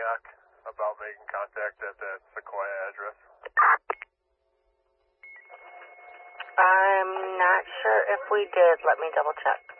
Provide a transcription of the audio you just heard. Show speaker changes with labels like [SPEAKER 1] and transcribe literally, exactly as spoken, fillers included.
[SPEAKER 1] back about making contact at that Sequoia address?
[SPEAKER 2] I'm not sure if we did. Let me double check.